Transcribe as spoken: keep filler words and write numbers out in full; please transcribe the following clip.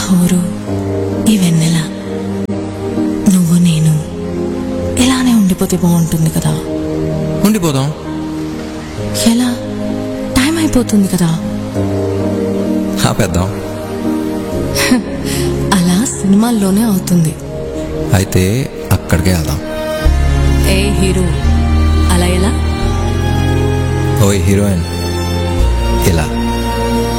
హోరు ఈ వెన్నెల నువ్వు నేను ఇలానే ఉండిపోతే బాగుంటుంది కదా. ఉండిపోదాం. ఎలా? టైం అయిపోతుంది కదా. ఆపేద్దాం. అలా సినిమాల్లోనే అవుతుంది. అయితే అక్కడికే వెళ్దాం. ఏ హీరో అలా ఎలా? ఓయ్ హీరోయిన్ ఇలా